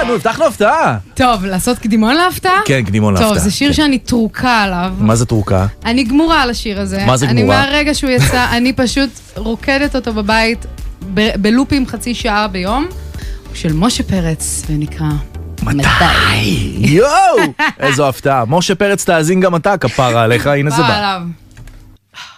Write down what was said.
נו, הבטחנו הפתעה. טוב, לעשות קדימון להפתעה? כן, קדימון להפתעה. טוב, זה שיר שאני תרוקה עליו. מה זה תרוקה? אני גמורה על השיר הזה. מה זה גמורה? אני מהרגע שהוא יצא, אני פשוט רוקדת אותו בבית, בלופים חצי שעה ביום, של משה פרץ, ונקרא... מתי? יואו! איזו הפתעה. משה פרץ תאזין גם אתה, כפרה עליך, הנה זה בא.